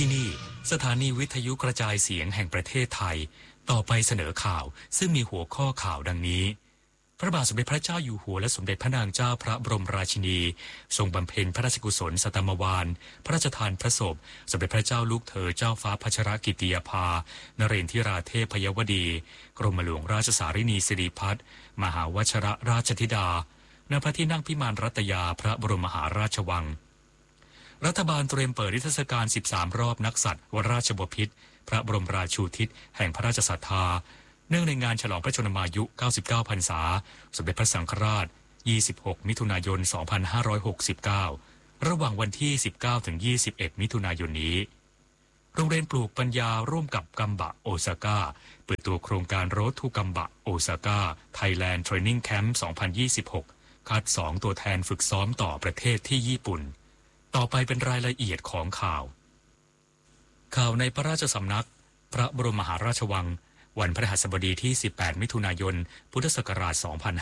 ที่นี่สถานีวิทยุกระจายเสียงแห่งประเทศไทยต่อไปเสนอข่าวซึ่งมีหัวข้อข่าวดังนี้พระบาทสมเด็จพระเจ้าอยู่หัวและสมเด็จพระนางเจ้าพระบรมราชินีทรงบำเพ็ญพระราชกุศลสัตมวาลพระราชทานพระศพสมเด็จพระเจ้าลูกเธอเจ้าฟ้าพัชรกิติยาภานเรนทิราเทพยวดีกรมหลวงราชสารินีสิริพัฒน์มหาวชรราชธิดาณพระที่นั่งพิมานรัตยาพระบรมมหาราชวังรัฐบาลเตรียมเปิดนิทรรศการ13รอบนักสัตว์วราชบพิตรพระบรมราชูทิศแห่งพระราชศรัทธาเนื่องในงานฉลองพระชนมายุ99พรรษาสมเด็จพระสังฆราช26มิถุนายน2569ระหว่างวันที่19ถึง21มิถุนายนนี้โรงเรียนปลูกปัญญาร่วมกับกัมบะโอซาก้าเปิดตัวโครงการ Road to กัมบะโอซาก้า Thailand Training Camp 2026คัด2ตัวแทนฝึกซ้อมต่อประเทศที่ญี่ปุ่นต่อไปเป็นรายละเอียดของข่าวในพระราชสำนักพระบรมมหาราชวังวันพฤหัสบดีที่18มิถุนายนพุทธศักราช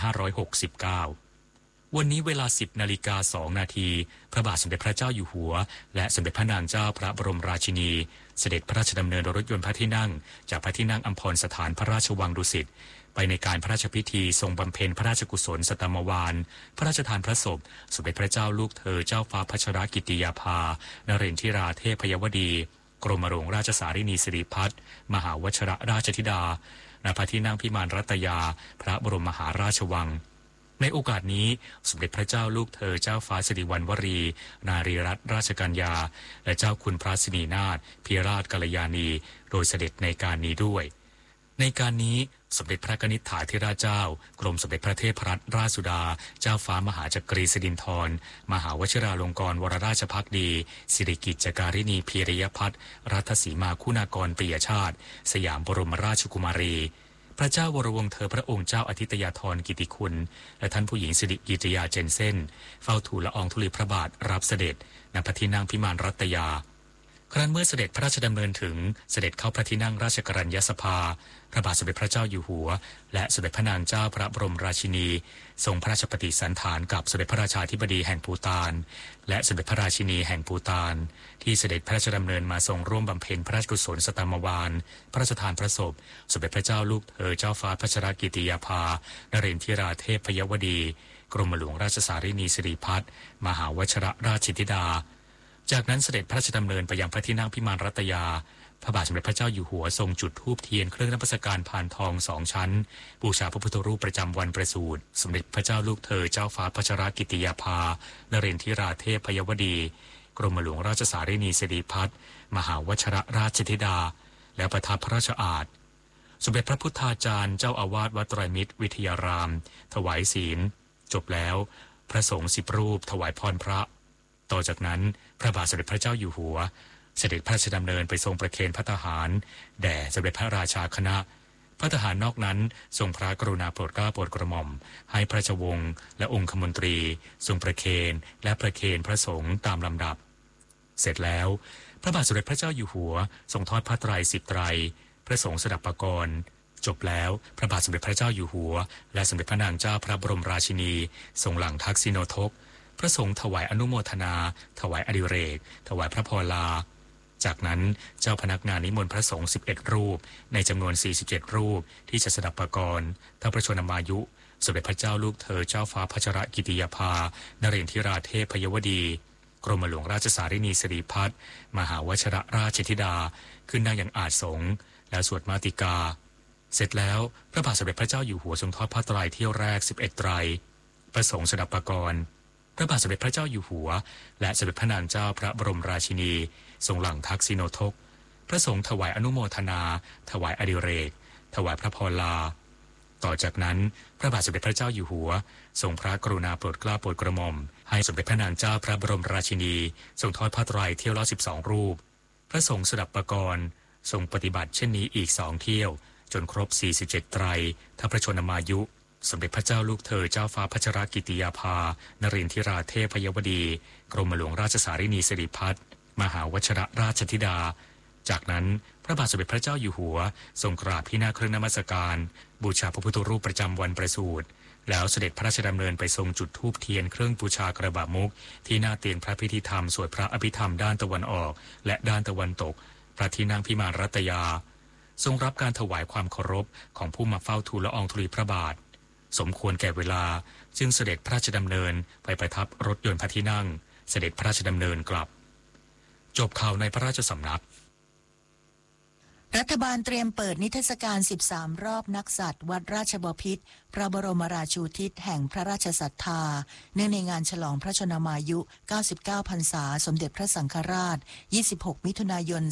2569วันนี้เวลา 10:02 น.พระบาทสมเด็จพระเจ้าอยู่หัวและสมเด็จพระนางเจ้าพระบรมราชินีเสด็จพระราชดำเนินโดยรถยนต์พระที่นั่งจากพระที่นั่งอัมพรสถานพระราชวังดุสิตไปในการพระราชพิธีทรงบำเพ็ญพระราชกุศลสัตมวาลพระราชทานพระศพสมเด็จพระเจ้าลูกเธอเจ้าฟ้าพัชรกิติยาภานเรนทิราเทพยวดีกรมหลวงราชสารินีสิริพัฒน์มหาวชรราชธิดาณพระที่นั่งพิมานรัตยาพระบรมมหาราชวังในโอกาสนี้สมเด็จพระเจ้าลูกเธอเจ้าฟ้าสิริวัณวรีนารีรัตนราชกัญญาและเจ้าคุณพระสินีนาถพิราชกัลยาณีโดยเสด็จในการนี้ด้วยในการนี้สมเด็จพระกนิษฐาธิราชเจ้ากรมสมเด็จพระเทพรัตนราชสุดาเจ้าฟ้ามหาจักรีสิรินธรมหาวชิราลงกรณ์วรราชภักดีสิริกิจจการินีพีริยพัฒน์รัตสีมาคุณากรปิยชาติสยามบรมราชกุมารีพระเจ้าวรวงศ์เธอพระองค์เจ้าอาทิตยาธรกิติคุณและท่านผู้หญิงสิริกิติยาเจนเซ่นเฝ้าทูลละอองธุลีพระบาทรับเสด็จณพระที่นั่งพิมานรัตยาครั้นเมื่อเสด็จพระราชดำเนินถึงเสด็จเข้าพระที่นั่งราชกรัญญสภาพระบาทสมเด็จพระเจ้าอยู่หัวและสมเด็จพระนางเจ้าพระบรมราชินีทรงพระราชปฏิสันถานกับสมเด็จพระราชาธิบดีแห่งภูฏานและสมเด็จพระราชินีแห่งภูฏานที่เสด็จพระราชดำเนินมาทรงร่วมบำเพ็ญพระราชกุศลสัตมวาลพระราชทานพระศพสมเด็จพระเจ้าลูกเธอเจ้าฟ้าพัชรกิติยาภานเรนทิราเทพยวดีกรมหลวงราชสารินีสิริพัฒน์มหาวชรราชธิดาจากนั้นเสด็จพระราชดำเนินไปยังพระที่นั่งพิมานรัตยาพระบาทสมเด็จพระเจ้าอยู่หัวทรงจุดธูปเทียนเครื่องนมัสการพานทอง2ชั้นบูชาพระพุทธรูปประจำวันประสูติสมเด็จพระเจ้าลูกเธอเจ้าฟ้าพัชรกิติยาภานเรนทิราเทพยวดีกรมหลวงราชสารินีสิริพัฒน์มหาวชรราชธิดาและประทับพระราชอาสน์สมเด็จพระพุทธาจารย์เจ้าอาวาสวัดไตรมิตรวิทยารามถวายศีลจบแล้วพระสงฆ์10รูปถวายพรพระต่อจากนั้นพระบาทสมเด็จพระเจ้าอยู่หัวเสด็จพระราชดำเนินไปทรงประเคนพระทหารแด่สมเด็จพระราชาคณะพระทหารนอกนั้นทรงพระกรุณาโปรดเกล้าโปรดกระหม่อมให้พระราชวงศ์และองคมนตรีทรงประเคนและประเคนพระสงฆ์ตามลำดับเสร็จแล้วพระบาทสมเด็จพระเจ้าอยู่หัวทรงทอดผ้าไตร10ไตรพระสงฆ์สดับปกรณ์จบแล้วพระบาทสมเด็จพระเจ้าอยู่หัวและสมเด็จพระนางเจ้าพระบรมราชินีทรงหลั่งทักษิโนทกพระสงฆ์ถวายอนุโมทนาถวายอดิเรกถวายพระพรลาจากนั้นเจ้าพนักงานนิมนต์พระสงฆ์11รูปในจำนวน47รูปที่จะสดับปกรณ์ทั้งพระชนมายุสมเด็จพระเจ้าลูกเธอเจ้าฟ้าพัชรกิติยาภานเรนทิราเทพยวดีกรมหลวงราชสารินีสิริพัฒน์มหาวชรราชธิดาขึ้นนั่งอย่างอาสงฆ์แล้วสวดมาติกาเสร็จแล้วพระบาทสมเด็จพระเจ้าอยู่หัวทรงทอดผ้าไตรเที่ยวแรก11ไตรพระสงฆ์สดับปกรณ์พระบาทสมเด็จพระเจ้าอยู่หัวและสมเด็จพระนางเจ้าพระบรมราชินีทรงหลั่งทักษิโนทกพระสงฆ์ถวายอนุโมทนาถวายอดิเรกถวายพระพรลาต่อจากนั้นพระบาทสมเด็จพระเจ้าอยู่หัวทรงพระกรุณาโปรดเกล้าโปรดกระหม่อมให้สมเด็จพระนางเจ้าพระบรมราชินีทรงทอดผ้าไตรเที่ยวละ12รูปพระสงฆ์สดับปกรณ์ทรงปฏิบัติเช่นนี้อีก2เที่ยวจนครบ47ไตรทั้งพระชนมายุสมเด็จพระเจ้าลูกเธอเจ้าฟ้าพัชรกิติยาภานเรนทิราเทพยวดีกรมหลวงราชสารินีสิริพัฒน์มหาวชรราชธิดาจากนั้นพระบาทสมเด็จพระเจ้าอยู่หัวทรงกราบที่หน้าเครื่องนมัสการบูชาพระพุทธรูปประจำวันประสูติแล้วเสด็จพระราชดำเนินไปทรงจุดธูปเทียนเครื่องบูชากระบะมุกที่หน้าเตียงพระพิธีธรรมสวดพระอภิธรรมด้านตะวันออกและด้านตะวันตกพระที่นั่งพิมานรัตยาทรงรับการถวายความเคารพของผู้มาเฝ้าทูลละอองธุลีพระบาทสมควรแก่เวลาจึงเสด็จพระราชดำเนินไปประทับรถยนต์พระที่นั่งเสด็จพระราชดำเนินกลับจบข่าวในพระราชสำนักรัฐบาลเตรียมเปิดนิทรรศการ13รอบนักสัตว์วัดราชบพิตรพระบรมราชูทิศแห่งพระราชศรัทธาเนื่องในงานฉลองพระชนมายุ99พรรษาสมเด็จพระสังฆราช26มิถุนายน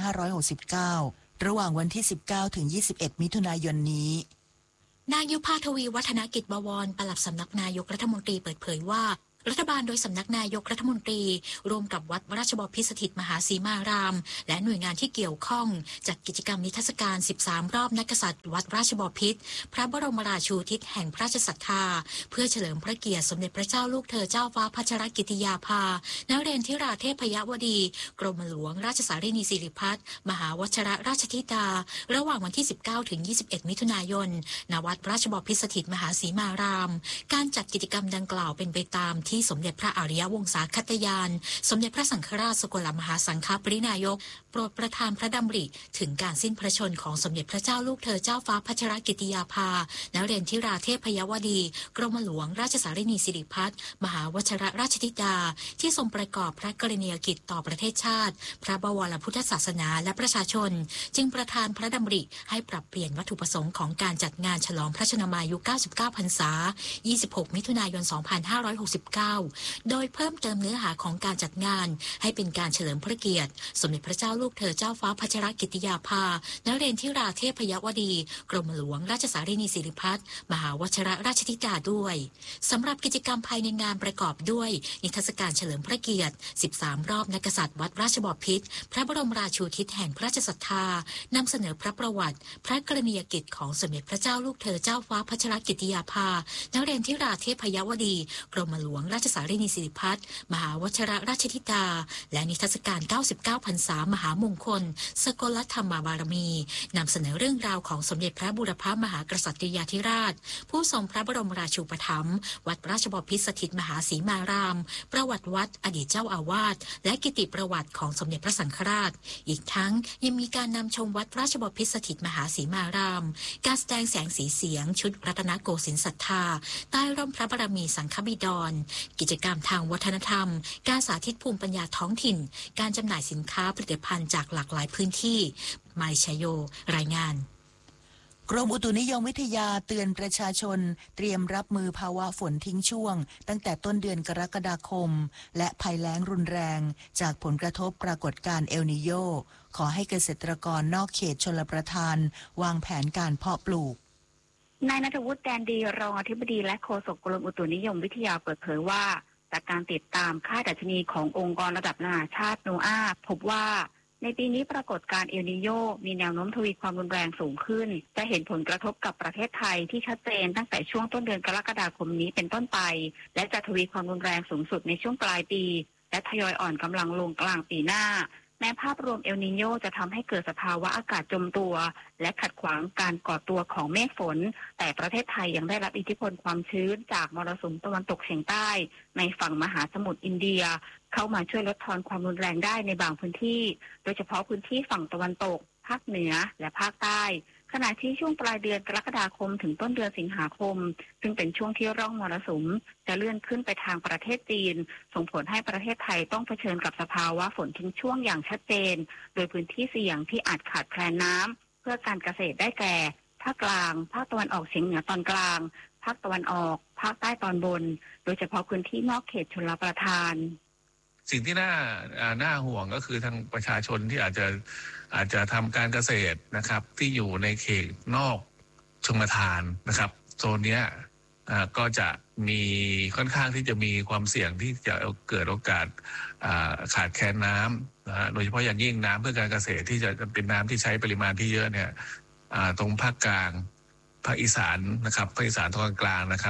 2569ระหว่างวันที่19ถึง21มิถุนายนนี้นายยุพาทวีวัฒนกิจบวรปลัดสำนักนายกรัฐมนตรีเปิดเผยว่ารัฐบาลโดยสำนักนายกรัฐมนตรีร่วมกับวัดราชบพิตรสถิตมหาสีมารามและหน่วยงานที่เกี่ยวข้องจัดกิจกรรมนิทรรศการ13รอบนักกษัตริย์วัดราชบพิตรพระบรมราชูทิศแห่งพระราชศรัทธาเพื่อเฉลิมพระเกียรติสมเด็จพระเจ้าลูกเธอเจ้าฟ้าพัชรกิติยาภานเรศธิราเทพยวดีกรมหลวงราชสารีนีสิริพัฒน์มหาวชิรราชธิดาระหว่างวันที่19ถึง21มิถุนายนณวัดราชบพิตรสถิตมหาสีมารามการจัดกิจกรรมดังกล่าวเป็นไปตามที่สมเด็จพระอริยวงศาคตยานสมเด็จพระสังฆราชสกลมหาสังฆปรินายกโปรดประทานพระดำริถึงการสิ้นพระชนของสมเด็จพระเจ้าลูกเธอเจ้าฟ้าพัชรกิติยาภานเรศธิราเทพยวดีกรมหลวงราชสารีนีสิริพัฒน์มหาวชิรราชธิดาที่ทรงประกอบพระกรณียกิจต่อประเทศชาติพระบวรพุทธศาสนาและประชาชนจึงประทานพระดำริให้ปรับเปลี่ยนวัตถุประสงค์ของการจัดงานฉลองพระชนมายุ99พรรษา26มิถุนายน2569โดยเพิ่มเติมเนื้อหาของการจัดงานให้เป็นการเฉลิมพระเกียรติสมเด็จพระเจ้าลูกเธอเจ้าฟ้าพัชรกิติยาภานเรศธิราเทพยวดีกรมหลวงราชสารีนีสิริพัฒน์มหาวชิรราชธิดาด้วยสำหรับกิจกรรมภายในงานประกอบด้วยนิทรรศการเฉลิมพระเกียรติ13รอบนักกษัตริย์วัดราชบพิตรพระบรมราชูทิศแห่งพระราชศรัทธานำเสนอพระประวัติพระกรณียกิจของสมเด็จพระเจ้าลูกเธอเจ้าฟ้าพัชรกิติยาภานเรศธิราเทพยวดีกรมหลวงราชสารีนีสิริพัฒน์มหาวชิรราชธิดาและนิทรรศการ99พรรษามหามงคลสกลธรรมบารมีนำเสนอเรื่องราวของสมเด็จพระบูรพมหากษัตริยาธิราชผู้ทรงพระบรมราชูปถัมภ์วัดราชบพิตรสถิตมหาสีมารามประวัติวัดอดีตเจ้าอาวาสและกิติประวัติของสมเด็จพระสังฆราชอีกทั้งยังมีการนำชมวัดราชบพิตรสถิตมหาสีมารามการแสดงแสงสีเสียงชุดรัตนโกสินทร์ศรัทธาใต้ร่มพระบารมีสังฆบิดรกิจกรรมทางวัฒนธรรมการสาธิตภูมิปัญญาท้องถิ่นการจำหน่ายสินค้าผลิตภัณฑ์จากหลากหลายพื้นที่ไมค์ชัยโยรายงานกรมอุตุนิยมวิทยาเตือนประชาชนเตรียมรับมือภาวะฝนทิ้งช่วงตั้งแต่ต้นเดือนกรกฎาคมและภัยแล้งรุนแรงจากผลกระทบปรากฏการณ์เอลนีโญขอให้เกษตรกรนอกเขตชลประทานวางแผนการเพาะปลูกนายณัฐวุฒิ แดนดีรองอธิบดีและโฆษกกรมอุตุนิยมวิทยาเปิดเผยว่าจากการติดตามค่าดัชนีขององค์กรระดับนานาชาติโนอาพบว่าในปีนี้ปรากฏการณ์เอลนีโญมีแนวโน้มทวีความรุนแรงสูงขึ้นจะเห็นผลกระทบกับประเทศไทยที่ชัดเจนตั้งแต่ช่วงต้นเดือนกรกฎาคมนี้เป็นต้นไปและจะทวีความรุนแรงสูงสุดในช่วงปลายปีและทยอยอ่อนกำลังลงกลางปีหน้าแม้ภาพรวมเอลนีโญจะทำให้เกิดสภาวะอากาศจมตัวและขัดขวางการก่อตัวของเมฆฝนแต่ประเทศไทยยังได้รับอิทธิพลความชื้นจากมรสุมตะวันตกเฉียงใต้ในฝั่งมหาสมุทรอินเดียเข้ามาช่วยลดทอนความรุนแรงได้ในบางพื้นที่โดยเฉพาะพื้นที่ฝั่งตะวันตกภาคเหนือและภาคใต้ขณะที่ช่วงปลายเดือนกรกฎาคมถึงต้นเดือนสิงหาคมซึ่งเป็นช่วงที่ร่องมรสุมจะเลื่อนขึ้นไปทางประเทศจีนส่งผลให้ประเทศไทยต้องเผชิญกับสภาวะฝนทิ้งช่วงอย่างชัดเจนโดยพื้นที่เสี่ยงที่อาจขาดแคลนน้ำเพื่อการเกษตรได้แก่ภาคกลางภาคตะวันออกเฉียงเหนือตอนกลางภาคตะวันออกภาคใต้ตอนบนโดยเฉพาะพื้นที่นอกเขตชลประทานสิ่งที่น่าห่วงก็คือทางประชาชนที่อาจจะทำการเกษตรนะครับที่อยู่ในเขตนอกชลประทานนะครับโซนนี้ก็จะมีค่อนข้างที่จะมีความเสี่ยงที่จะเกิดโอกาสขาดแคลนน้ำนะฮะโดยเฉพาะอย่างยิ่งน้ำเพื่อการเกษตรที่จะเป็นน้ำที่ใช้ปริมาณที่เยอะเนี่ยตรงภาคกลางภาคอีสานนะครับภาคอีสานตอนกลางนะครับ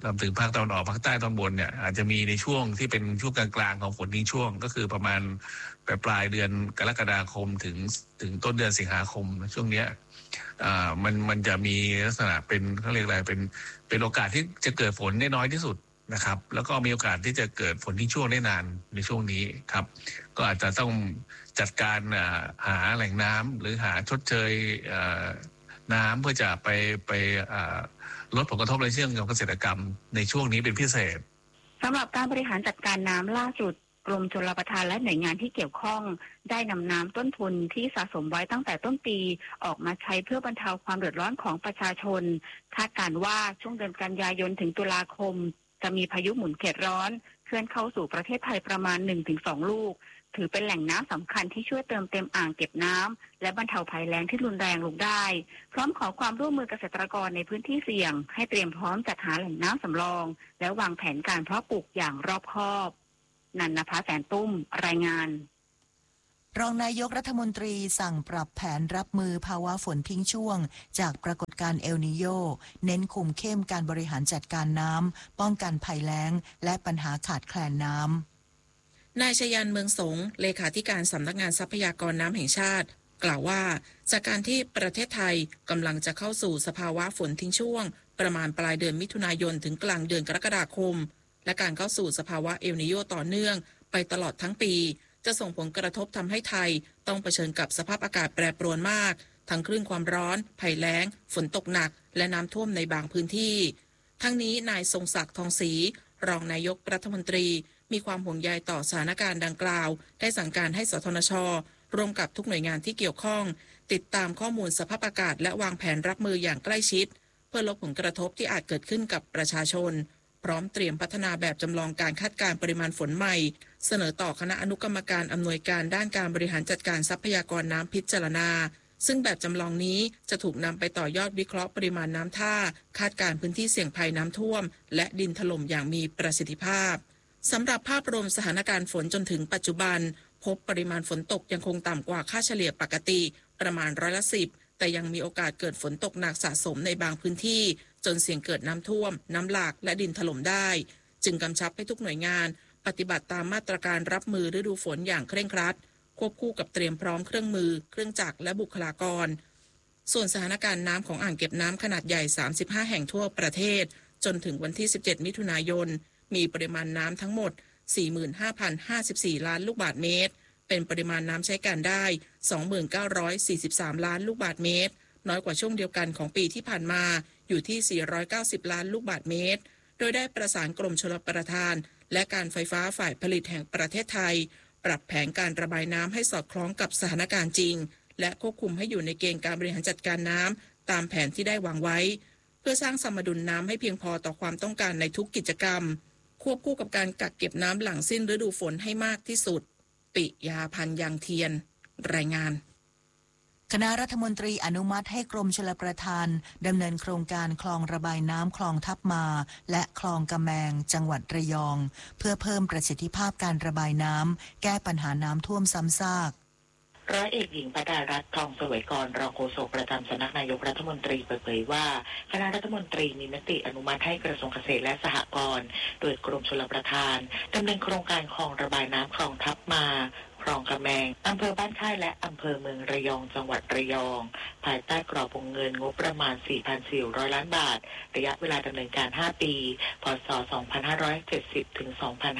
รวมถึงภาคตะวันออกภาคใต้ตอนบนเนี่ยอาจจะมีในช่วงที่เป็นช่วงกลางๆของฝนทิ้งช่วงก็คือประมาณปลายเดือนกรกฎาคมถึงต้นเดือนสิงหาคมช่วงเนี้ยมันจะมีลักษณะเป็นเขาเรียกอะไรเป็นโอกาสที่จะเกิดฝนได้น้อยที่สุดนะครับแล้วก็มีโอกาสที่จะเกิดฝนทิ้งช่วงได้นานในช่วงนี้ครับก็อาจจะต้องจัดการหาแหล่งน้ำหรือหาชดเชยน้ำเพื่อจะไปลดผลกระทบในเชิงของเกษตรกรรมในช่วงนี้เป็นพิเศษสำหรับการบริหารจัดการน้ำล่าสุดกรมชลประทานและหน่วยงานที่เกี่ยวข้องได้นำน้ำต้นทุนที่สะสมไว้ตั้งแต่ต้นปีออกมาใช้เพื่อบรรเทาความเดือดร้อนของประชาชนคาดการณ์ว่าช่วงเดือนกันยายนถึงตุลาคมจะมีพายุหมุนเขตร้อนเคลื่อนเข้าสู่ประเทศไทยประมาณ 1-2 ลูกถือเป็นแหล่งน้ำสำคัญที่ช่วยเติมเต็มอ่างเก็บน้ำและบรรเทาภัยแล้งที่รุนแรงลงได้พร้อมขอความร่วมมือเกษตรกรในพื้นที่เสี่ยงให้เตรียมพร้อมจัดหาแหล่งน้ำสำรองและวางแผนการเพาะปลูกอย่างรอบคอบนันนภาแสนตุ้มรายงานรองนายกรัฐมนตรีสั่งปรับแผนรับมือภาวะฝนทิ้งช่วงจากปรากฏการณ์เอลนีโญเน้นคุมเข้มการบริหารจัดการน้ำป้องกันภัยแล้งและปัญหาขาดแคลนน้ำนายชยันเมืองสงเลขาธิการสำนักงานทรัพยากรน้ำแห่งชาติกล่าวว่าจากการที่ประเทศไทยกำลังจะเข้าสู่สภาวะฝนทิ้งช่วงประมาณปลายเดือนมิถุนายนถึงกลางเดือนกรกฎาคมและการเข้าสู่สภาวะเอลนีโญต่อเนื่องไปตลอดทั้งปีจะส่งผลกระทบทำให้ไทยต้องเผชิญกับสภาพอากาศแปรปรวนมากทั้งคลื่นความร้อนภัยแล้งฝนตกหนักและน้ำท่วมในบางพื้นที่ทั้งนี้นายทรงศักดิ์ทองศรีรองนายกรัฐมนตรีมีความห่วงใยต่อสถานการณ์ดังกล่าวได้สั่งการให้สทนช.ร่วมกับทุกหน่วยงานที่เกี่ยวข้องติดตามข้อมูลสภาพอากาศและวางแผนรับมืออย่างใกล้ชิดเพื่อลดผลกระทบที่อาจเกิดขึ้นกับประชาชนพร้อมเตรียมพัฒนาแบบจำลองการคาดการณ์ปริมาณฝนใหม่เสนอต่อคณะอนุกรรมการอำนวยการด้านการบริหารจัดการทรัพยากรน้ำพิจารณาซึ่งแบบจำลองนี้จะถูกนำไปต่อยอดวิเคราะห์ปริมาณน้ำท่าคาดการณ์พื้นที่เสี่ยงภัยน้ำท่วมและดินถล่มอย่างมีประสิทธิภาพสำหรับภาพรวมสถานการณ์ฝนจนถึงปัจจุบันพบปริมาณฝนตกยังคงต่ำกว่าค่าเฉลี่ยปกติประมาณ10%แต่ยังมีโอกาสเกิดฝนตกหนักสะสมในบางพื้นที่จนเสี่ยงเกิดน้ำท่วมน้ำหลากและดินถล่มได้จึงกำชับให้ทุกหน่วยงานปฏิบัติตามมาตรการรับมือฤดูฝนอย่างเคร่งครัดควบคู่กับเตรียมพร้อมเครื่องมือเครื่องจักรและบุคลากรส่วนสถานการณ์น้ำของอ่างเก็บน้ำขนาดใหญ่35แห่งทั่วประเทศจนถึงวันที่17มิถุนายนมีปริมาณน้ำทั้งหมด 45,054 ล้านลูกบาศก์เมตรเป็นปริมาณน้ำใช้การได้ 29,43 ล้านลูกบาศก์เมตรน้อยกว่าช่วงเดียวกันของปีที่ผ่านมาอยู่ที่490ล้านลูกบาศก์เมตรโดยได้ประสานกรมชลประทานและการไฟฟ้าฝ่ายผลิตแห่งประเทศไทยปรับแผนการระบายน้ำให้สอดคล้องกับสถานการณ์จริงและควบคุมให้อยู่ในเกณฑ์การบริหารจัดการน้ำตามแผนที่ได้วางไว้เพื่อสร้างสมดุลน้ำให้เพียงพอต่อความต้องการในทุกกิจกรรมควบคู่กับการกักเก็บน้ำหลังสิ้นฤดูฝนให้มากที่สุดปิยาพันธ์ยังเทียนรายงานคณะรัฐมนตรีอนุมัติให้กรมชลประทานดำเนินโครงการคลองระบายน้ำคลองทับมาและคลองกะแมงจังหวัดระยองเพื่อเพิ่มประสิทธิภาพการระบายน้ำแก้ปัญหาน้ำท่วมซ้ำซากร้อยเอกหญิงปดารัตน์ทองเสวยกรรองโฆษกประจำสำนักนายกรัฐมนตรีเปิดเผยว่าคณะรัฐมนตรีมีมติอนุมัติให้กระทรวงเกษตรและสหกรณ์โดยกรมชลประทานดำเนินโครงการคลองระบายน้ำคลองทับมาคลองกะแมงอำเภอบ้านค่ายและอำเภอเมืองระยองจังหวัดระยองภายใต้กรอบวงเงินงบประมาณ 4,400 ล้านบาทระยะเวลาดำเนินการ5ปีพ.ศ. 2570 ถึง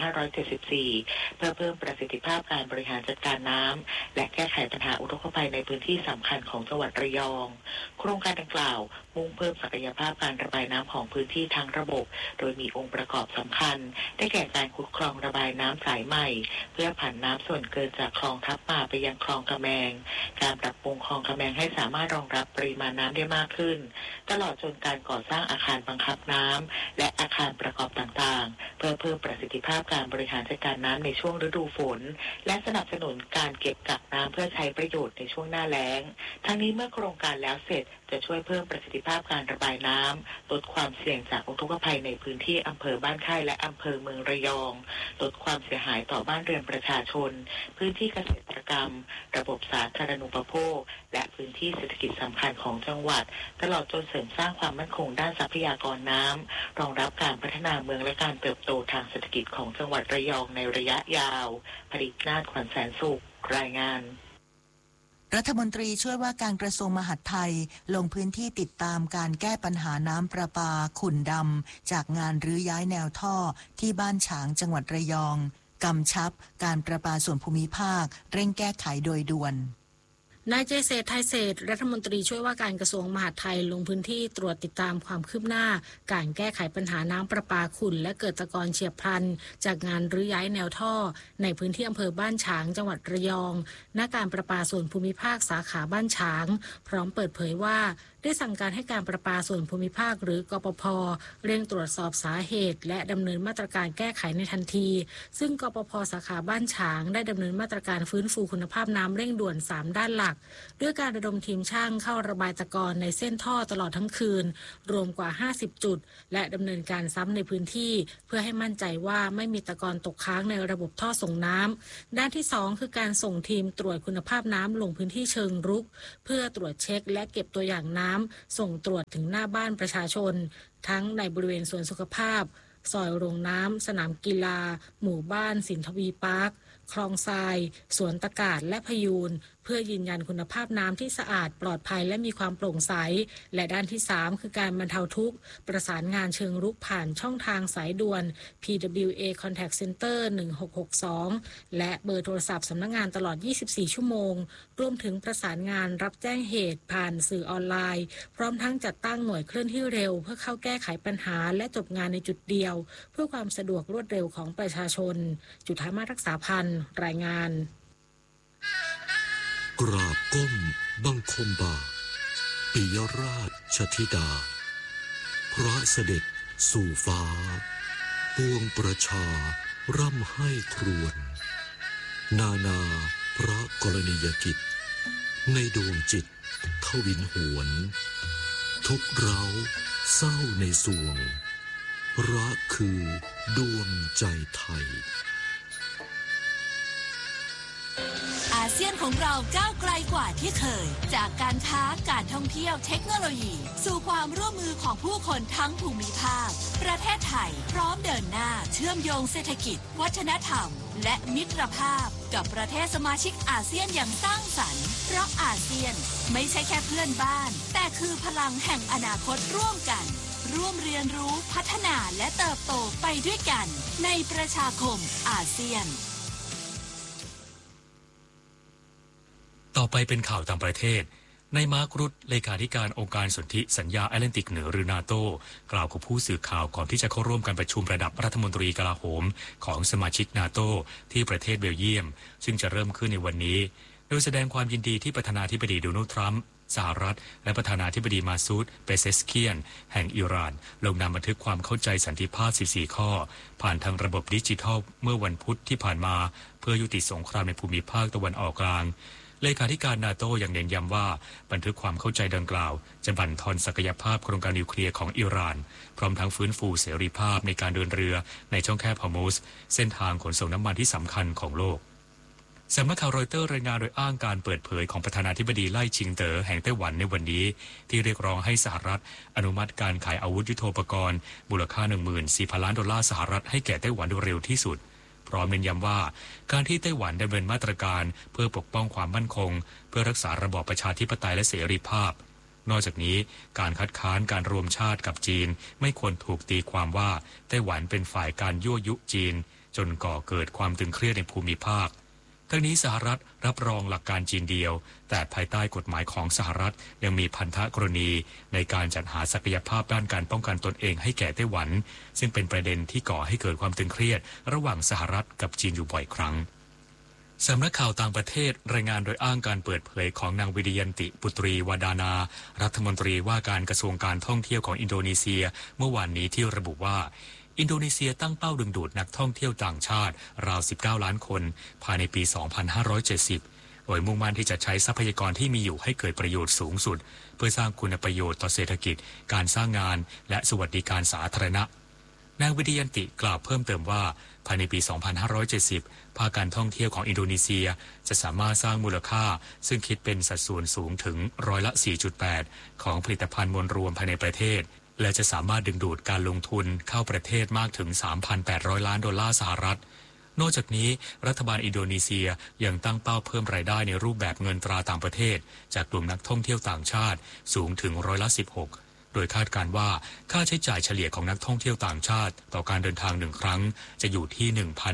2574 เพื่อเพิ่มประสิทธิภาพการบริหารจัดการน้ำและแก้ไขปัญหาอุทกภัยในพื้นที่สำคัญของจังหวัดระยองโครงการดังกล่าวมุ่งเพิ่มศักยภาพการระบายน้ำของพื้นที่ทั้งระบบโดยมีองค์ประกอบสำคัญได้แก่การขุดคลองระบายน้ำสายใหม่เพื่อผันน้ำส่วนเกินจากคลองทับมาไปยังคลองกะแมงการปรับปรุงคลองกะแมงให้สามารถรองรับปริมาณน้ำได้มากขึ้นตลอดจนการก่อสร้างอาคารบังคับน้ำและอาคารประกอบต่างๆเพื่อเพิ่มประสิทธิภาพการบริหารจัดการน้ำในช่วงฤดูฝนและสนับสนุนการเก็บกักน้ำเพื่อใช้ประโยชน์ในช่วงหน้าแล้งทั้งนี้เมื่อโครงการแล้วเสร็จจะช่วยเพิ่มประสิทธิภาพการระบายน้ำลดความเสี่ยงจากอุทกภัยในพื้นที่อำเภอบ้านค่ายและอำเภอเมืองระยองลดความเสียหายต่อบ้านเรือนประชาชนพื้นที่เกษตรกกรรมระบบสาธารณูปโภคและพื้นที่เศรษฐกิจสำคัญของจังหวัดตลอดจนเสริมสร้างความมั่นคงด้านทรัพยากรน้ำรองรับการพัฒนาเมืองและการเติบโตทางเศรษฐกิจของจังหวัดระยองในระยะยาวผลิตนาถ ขวัญแสนสุขรายงานรัฐมนตรีช่วยว่าการกระทรวงมหาดไทยลงพื้นที่ติดตามการแก้ปัญหาน้ำประปาขุ่นดำจากงานรื้อย้ายแนวท่อที่บ้านฉางจังหวัดระยองกำชับการประปาส่วนภูมิภาคเร่งแก้ไขโดยด่วนนายเจษฎไทยเศรษฐ์รัฐมนตรีช่วยว่าการกระทรวงมหาดไทยลงพื้นที่ตรวจติดตามความคืบหน้าการแก้ไขปัญหาน้ำประปาขุ่นและเกิดตะกอนเฉียบพลันจากงานรื้อย้ายแนวท่อในพื้นที่อำเภอบ้านฉางจังหวัดระยองณการประปาส่วนภูมิภาคสาขาบ้านฉางพร้อมเปิดเผยว่าได้สั่งการให้การประปาส่วนภูมิภาคหรือกปภ.เร่งตรวจสอบสาเหตุและดำเนินมาตรการแก้ไขในทันทีซึ่งกปภ.สาขาบ้านฉางได้ดำเนินมาตรการฟื้นฟูคุณภาพน้ำเร่งด่วน3ด้านหลักด้วยการระดมทีมช่างเข้าระบายตะกอนในเส้นท่อตลอดทั้งคืนรวมกว่า50จุดและดำเนินการซ้ำในพื้นที่เพื่อให้มั่นใจว่าไม่มีตะกอนตกค้างในระบบท่อส่งน้ำด้านที่2คือการส่งทีมตรวจคุณภาพน้ำลงพื้นที่เชิงรุกเพื่อตรวจเช็คและเก็บตัวอย่างน้ำส่งตรวจถึงหน้าบ้านประชาชนทั้งในบริเวณสวนสุขภาพซอยโรงน้ำสนามกีฬาหมู่บ้านสินทวีพาร์คคลองทรายสวนตะกาศและพยูนเพื่อยืนยันคุณภาพน้ำที่สะอาดปลอดภัยและมีความโปร่งใสและด้านที่3คือการบรรเทาทุกข์ประสานงานเชิงรุกผ่านช่องทางสายด่วน PWA Contact Center 1662และเบอร์โทรศัพท์สำนักงานตลอด24ชั่วโมงรวมถึงประสานงานรับแจ้งเหตุผ่านสื่อออนไลน์พร้อมทั้งจัดตั้งหน่วยเคลื่อนที่เร็วเพื่อเข้าแก้ไขปัญหาและจบงานในจุดเดียวเพื่อความสะดวกรวดเร็วของประชาชนจุฑามาศรักษาพันธ์รายงานกราบก้มบังคมบาทปิยราชธิดาพระเสด็จสู่ฟ้าปวงประชาร่ำให้ครวญนานาพระกรณียกิจในดวงจิตทวินหวนทุกเร้าเศร้าในสวงรักคือดวงใจไทยอาเซียนของเราก้าวไกลกว่าที่เคยจากการค้าการท่องเที่ยวเทคโนโลยีสู่ความร่วมมือของผู้คนทั้งภูมิภาคประเทศไทยพร้อมเดินหน้าเชื่อมโยงเศรษฐกิจวัฒนธรรมและมิตรภาพกับประเทศสมาชิกอาเซียนอย่างสร้างสรรค์เพราะอาเซียนไม่ใช่แค่เพื่อนบ้านแต่คือพลังแห่งอนาคตร่วมกันร่วมเรียนรู้พัฒนาและเติบโตไปด้วยกันในประชาคมอาเซียนต่อไปเป็นข่าวต่างประเทศนายมาร์ค รุตเลขาธิการองค์การสนธิสัญญาแอตแลนติกเหนือหรือนาโตกล่าวกับผู้สื่อข่าวก่อนที่จะเข้าร่วมการประชุมระดับรัฐมนตรีกลาโหมของสมาชิกนาโตที่ประเทศเบลเยียมซึ่งจะเริ่มขึ้นในวันนี้โดยแสดงความยินดีที่ประธานาธิบดีโดนัลด์ทรัมป์สหรัฐและประธานาธิบดีมาซูดเปเซสเคียนแห่งอิหร่านลงนามบันทึกความเข้าใจสันติภาพ 14 ข้อผ่านทางระบบดิจิทัลเมื่อวันพุธที่ผ่านมาเพื่อยุติสงครามในภูมิภาคตะวันออกกลางเลขาธิการนาโตยังเน้นย้ำว่าบันทึกความเข้าใจดังกล่าวจะบั่นทอนศักยภาพโครงการนิวเคลียร์ของอิหร่านพร้อมทั้งฟื้นฟูเสรีภาพในการเดินเรือในช่องแคบฮอร์มุซเส้นทางขนส่งน้ำมันที่สำคัญของโลกสำนักข่าวรอยเตอร์รายงานโดยอ้างการเปิดเผยของประธานาธิบดีไล่ชิงเต๋อแห่งไต้หวันในวันนี้ที่เรียกร้องให้สหรัฐอนุมัติการขายอาวุธยุทโธปกรณ์มูลค่า 14,000 ล้านดอลลาร์สหรัฐให้แก่ไต้หวันโดยเร็วที่สุดพร้อมเน้นย้ำว่าการที่ไต้หวันดำเนินมาตรการเพื่อปกป้องความมั่นคงเพื่อรักษาระบอบประชาธิปไตยและเสรีภาพนอกจากนี้การคัดค้านการรวมชาติกับจีนไม่ควรถูกตีความว่าไต้หวันเป็นฝ่ายการยั่วยุจีนจนก่อเกิดความตึงเครียดในภูมิภาคทั้งนี้สหรัฐรับรองหลักการจีนเดียวแต่ภายใต้กฎหมายของสหรัฐยังมีพันธกรณีในการจัดหาศักยภาพด้านการป้องกันตนเองให้แก่ไต้หวันซึ่งเป็นประเด็นที่ก่อให้เกิดความตึงเครียดระหว่างสหรัฐกับจีนอยู่บ่อยครั้งสำนักข่าวต่างประเทศรายงานโดยอ้างการเปิดเผยของนางวิริยันติปุตรีวาดานารัฐมนตรีว่าการกระทรวงการท่องเที่ยวของอินโดนีเซียเมื่อวานนี้ที่ระบุว่าอินโดนีเซียตั้งเป้าดึงดูดนักท่องเที่ยวต่างชาติราว 19 ล้านคนภายในปี 2570 โดยมุ่งมั่นที่จะใช้ทรัพยากรที่มีอยู่ให้เกิดประโยชน์สูงสุดเพื่อสร้างคุณประโยชน์ต่อเศรษฐกิจการสร้างงานและสวัสดิการสาธารณะนางวิทยันติกล่าวเพิ่มเติมว่าภายในปี 2570 ภาคการท่องเที่ยวของอินโดนีเซียจะสามารถสร้างมูลค่าซึ่งคิดเป็นสัดส่วนสูงถึง4.8%ของผลิตภัณฑ์มวลรวมภายในประเทศและจะสามารถดึงดูดการลงทุนเข้าประเทศมากถึง 3,800 ล้านดอลลาร์สหรัฐนอกจากนี้รัฐบาลอินโดนีเซียยังตั้งเป้าเพิ่มรายได้ในรูปแบบเงินตราต่างประเทศจากกลุ่มนักท่องเที่ยวต่างชาติสูงถึง16%โดยคาดการณ์ว่าค่าใช้จ่ายเฉลี่ยของนักท่องเที่ยวต่างชาติต่อการเดินทาง1ครั้งจะอยู่ที่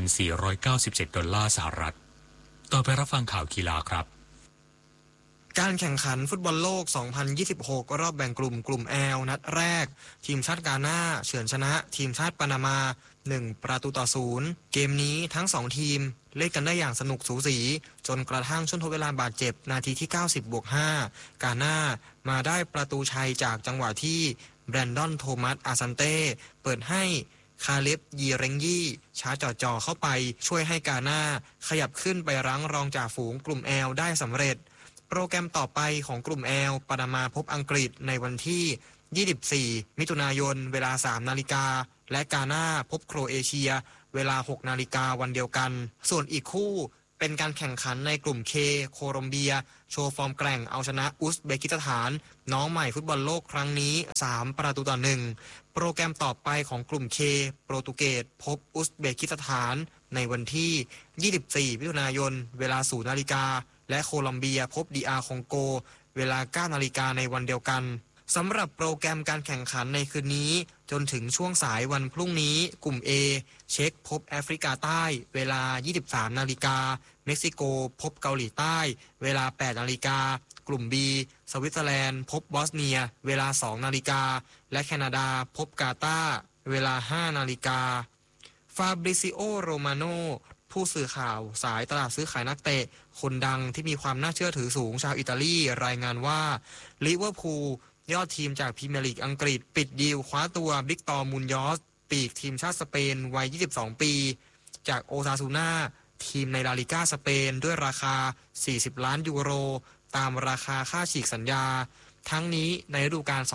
1,497 ดอลลาร์สหรัฐต่อไปรับฟังข่าวกีฬาครับการแข่งขันฟุตบอลโลก 2026 รอบแบ่งกลุ่ม L นัดแรกทีมชาติกาน่าเฉือนชนะทีมชาติปานามา1-0เกมนี้ทั้ง2ทีมเล่นกันได้อย่างสนุกสูสีจนกระทั่งช่วงทดเวลาบาดเจ็บนาทีที่90+5กาน่ามาได้ประตูชัยจากจังหวะที่แบรนดอนโทมัสอาซันเต้เปิดให้คาเลบยีเรงยี่ช้าจ่อเข้าไปช่วยให้กาน่าขยับขึ้นไปรั้งรองจ่าฝูงกลุ่ม L ได้สำเร็จโปรแกรมต่อไปของกลุ่ม L ปานามาพบอังกฤษในวันที่24มิถุนายนเวลา 3 นาฬิกาและกาน่าพบโครเอเชียเวลา 6 นาฬิกาวันเดียวกันส่วนอีกคู่เป็นการแข่งขันในกลุ่ม K โคลอมเบียโชว์ฟอร์มแกร่งเอาชนะอุซเบกิสถานน้องใหม่ฟุตบอลโลกครั้งนี้3-1โปรแกรมต่อไปของกลุ่ม K โปรตุเกสพบอุซเบกิสถานในวันที่24มิถุนายนเวลา 0 นาฬิกาและโคลอมเบียพบDRคองโกเวลา 9 นาฬิกาในวันเดียวกันสำหรับโปรแกรมการแข่งขันในคืนนี้จนถึงช่วงสายวันพรุ่งนี้กลุ่ม A เช็กพบแอฟริกาใต้เวลา 23 นาฬิกาเม็กซิโกพบเกาหลีใต้เวลา 8 นาฬิกากลุ่ม B สวิตเซอร์แลนด์พบบอสเนียเวลา 2 นาฬิกาและแคนาดาพบกาตาร์เวลา 5 นาฬิกาฟาบริซิโอโรมาโนผู้สื่อข่าวสายตลาดซื้อขายนักเตะคนดังที่มีความน่าเชื่อถือสูงชาวอิตาลีรายงานว่าลิเวอร์พูลยอดทีมจากพรีเมียร์ลีกอังกฤษปิดดีลคว้าตัววิกตอร์มุนยอสปีกทีมชาติสเปนวัย22ปีจากโอซาซูน่าทีมในลาลิก้าสเปนด้วยราคา40ล้านยูโรตามราคาค่าฉีกสัญญาทั้งนี้ในฤดูกาล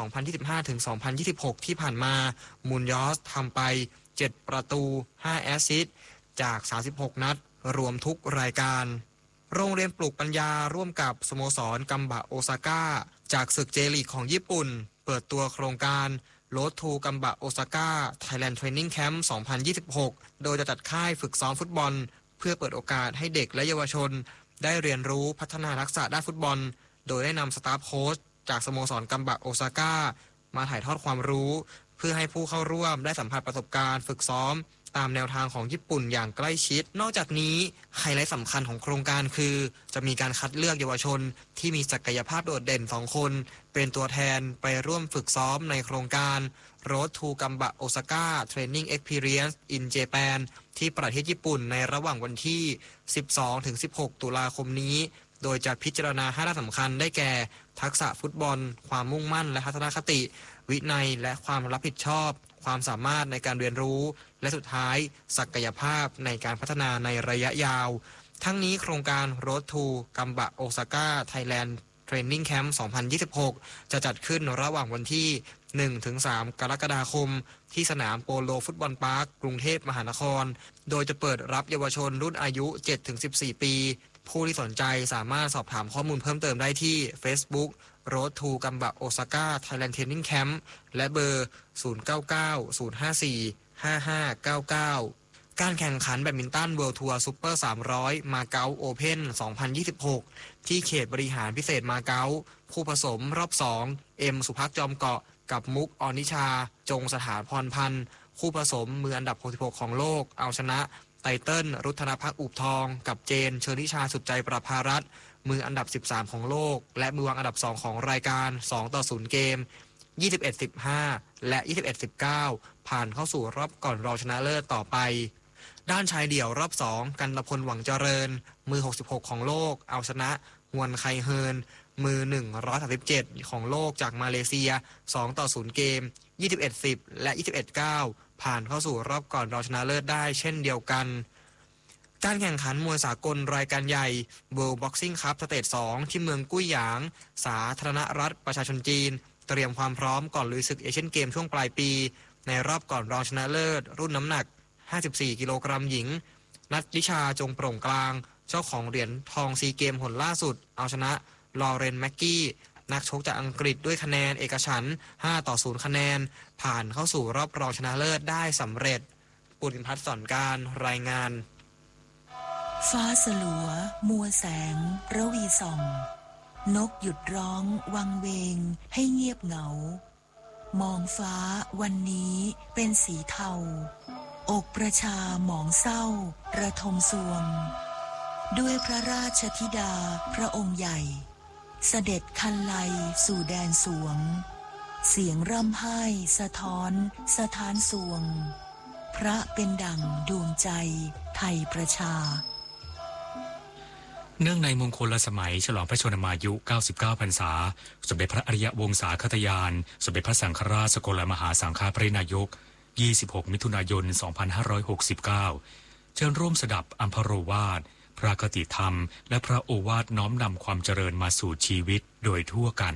2025-2026 ที่ผ่านมามุนยอสทำไป7ประตู5แอสซิสต์จาก36นัดรวมทุกรายการโรงเรียนปลูกปัญญาร่วมกับสโมสรกัมบะโอซาก้าจากศึกเจลีกของญี่ปุ่นเปิดตัวโครงการ Road to กัมบะโอซาก้า Thailand Training Camp 2026 โดยจะจัดค่ายฝึกซ้อมฟุตบอลเพื่อเปิดโอกาสให้เด็กและเยาวชนได้เรียนรู้พัฒนาทักษะด้านฟุตบอลโดยได้นำสตาฟโค้ชจากสโมสรกัมบะโอซาก้ามาถ่ายทอดความรู้เพื่อให้ผู้เข้าร่วมได้สัมผัสประสบการณ์ฝึกซ้อมตามแนวทางของญี่ปุ่นอย่างใกล้ชิดนอกจากนี้ไฮไลท์สำคัญของโครงการคือจะมีการคัดเลือกเยาวชนที่มีศักยภาพโดดเด่น2คนเป็นตัวแทนไปร่วมฝึกซ้อมในโครงการ Road to Gamba Osaka Training Experience in Japan ที่ประเทศญี่ปุ่นในระหว่างวันที่ 12-16 ตุลาคมนี้โดยจะพิจารณา5ด้านสำคัญได้แก่ทักษะฟุตบอลความมุ่งมั่นและทัศนคติวินัยและความรับผิดชอบความสามารถในการเรียนรู้และสุดท้ายศักยภาพในการพัฒนาในระยะยาวทั้งนี้โครงการ Road to Gamba Osaka Thailand Training Camp 2026 จะจัดขึ้นระหว่างวันที่ 1-3 กรกฎาคมที่สนามโปโลฟุตบอลพาร์คกรุงเทพมหานครโดยจะเปิดรับเยาวชนรุ่นอายุ 7-14 ปีผู้ที่สนใจสามารถสอบถามข้อมูลเพิ่มเติมได้ที่ Facebook Road to Gamba Osaka Thailand Training Camp และเบอร์ 0990545599 การแข่งขันแบดมินตัน World Tour Super 300 มาเก๊า Open 2026 ที่เขตบริหารพิเศษมาเก๊าคู่ผสมรอบ 2 เอ็มสุภักจอมเกาะกับมุกอนิชาจงสถาพรพันธ์คู่ผสมมืออันดับ 66 ของโลกเอาชนะไตเติ้ลรุทธนภักอุบทองกับเจนเชอริชาสุดใจประภารัตน์มืออันดับ 13 ของโลกและมือวางอันดับ 2 ของรายการ 2-0 เกม 21-15 และ 21-19 ผ่านเข้าสู่รอบก่อนรองชนะเลิศต่อไปด้านชายเดี่ยวรอบ 2 กันตพลหวังเจริญมือ 66 ของโลกเอาชนะฮวนไคเฮินมือ 137 ของโลกจากมาเลเซีย 2-0 เกม 21-10 และ 21-9 ผ่านเข้าสู่รอบก่อนรองชนะเลิศได้เช่นเดียวกันการแข่งขันมวยสากลรายการใหญ่ World Boxing Cup สเตจ 2 ที่เมืองกุ้ยหยางสาธารณรัฐประชาชนจีนเตรียมความพร้อมก่อนลุยศึกเอเชียนเกมช่วงปลายปีในรอบก่อนรองชนะเลิศรุ่นน้ำหนัก54กิโลกรัมหญิงนัทนิชาจงโปร่งกลางเจ้าของเหรียญทองซีเกมหนล่าสุดเอาชนะลอเรนแม็กกี้นักชกจากอังกฤษด้วยคะแนนเอกฉันท์5-0คะแนนผ่านเข้าสู่รอบรองชนะเลิศได้สำเร็จปุณพัฒน์สอนการรายงานฟ้าสลัวมัวแสงระวีส่องนกหยุดร้องวังเวงให้เงียบเหงามองฟ้าวันนี้เป็นสีเทาอกประชาหมองเศร้าระทมสวงด้วยพระราชธิดาพระองค์ใหญ่เสด็จคันไลสู่แดนสวงเสียงร่ำไห้สะท้อนสถานสวงพระเป็นดั่งดวงใจไทยประชาเนื่องในมงคลสมัยฉลองพระชนมายุ 99 พรรษาสมเด็จพระอริยวงศาคตยานสมเด็จพระสังฆราชสกลมหาสังฆปรินายก 26 มิถุนายน 2569 เชิญร่วมสดับอัมพโรวาทพระคติธรรมและพระโอวาทน้อมนำความเจริญมาสู่ชีวิตโดยทั่วกัน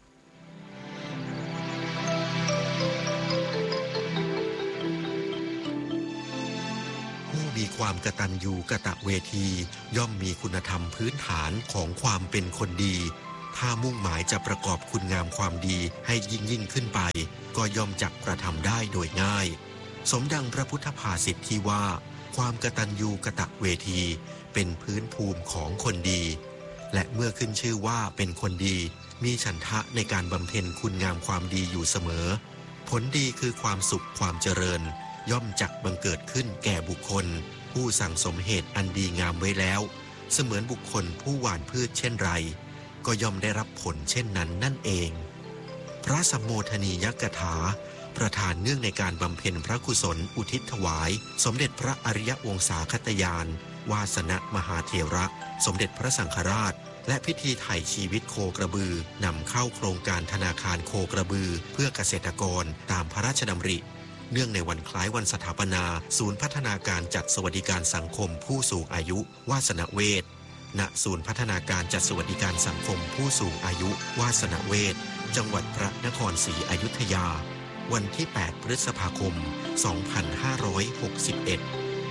มีความกตัญญูกตเวทีย่อมมีคุณธรรมพื้นฐานของความเป็นคนดีถ้ามุ่งหมายจะประกอบคุณงามความดีให้ยิ่งขึ้นไปก็ย่อมจักกระทำได้โดยง่ายสมดังพระพุทธภาษิตที่ว่าความกตัญญูกตเวทีเป็นพื้นภูมิของคนดีและเมื่อขึ้นชื่อว่าเป็นคนดีมีฉันทะในการบำเพ็ญคุณงามความดีอยู่เสมอผลดีคือความสุขความเจริญย่อมจักบังเกิดขึ้นแก่บุคคลผู้สั่งสมเหตุอันดีงามไว้แล้วเสมือนบุคคลผู้หว่านพืชเช่นไรก็ย่อมได้รับผลเช่นนั้นนั่นเองพระสัมโมทนียกถาประธานเนื่องในการบำเพ็ญพระกุศลอุทิศถวายสมเด็จพระอริยวงศาคตยานวาสนมหาเถระสมเด็จพระสังฆราชและพิธีไถ่ชีวิตโคกระบือนำเข้าโครงการธนาคารโคกระบือเพื่อเกษตรกรตามพระราชดำริเนื่องในวันคล้ายวันสถาปนาศูนย์พัฒนาการจัดสวัสดิการสังคมผู้สูงอายุวาสนเวชณศูนย์พัฒนาการจัดสวัสดิการสังคมผู้สูงอายุวาสนเวชจังหวัดพระนครศรีอยุธยาวันที่ 8 พฤษภาคม 2561